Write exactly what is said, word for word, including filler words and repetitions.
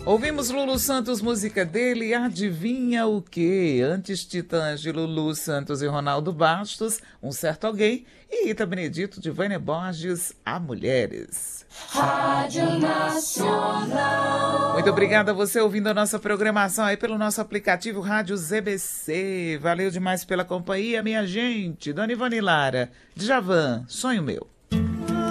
Ouvimos Lulu Santos, música dele, Adivinha o Quê? Antes Titãs de Lulu Santos e Ronaldo Bastos, Um Certo Alguém, e Rita Benedito de Vânia Borges, A Mulheres. Rádio Nacional. Muito obrigada a você ouvindo a nossa programação aí pelo nosso aplicativo Rádio Z B C. Valeu demais pela companhia, minha gente. Dona Ivone Lara, Djavan, Sonho Meu.